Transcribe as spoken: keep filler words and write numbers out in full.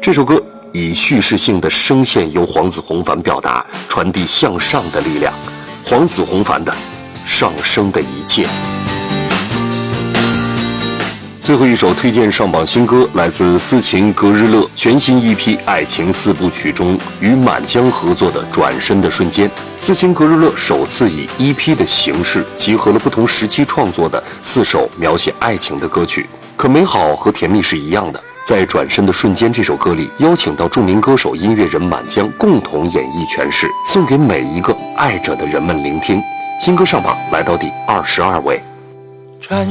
这首歌以叙事性的声线由黄子弘凡表达，传递向上的力量。黄子弘凡的《上升的一切》。最后一首推荐上榜新歌，来自斯琴格日乐全新 E P《爱情四部曲》中与满江合作的《转身的瞬间》。斯琴格日乐首次以 E P 的形式集合了不同时期创作的四首描写爱情的歌曲。可美好和甜蜜是一样的，在《转身的瞬间》这首歌里，邀请到著名歌手音乐人满江共同演绎诠释，送给每一个爱着的人们聆听。新歌上榜来到第二十二位。 转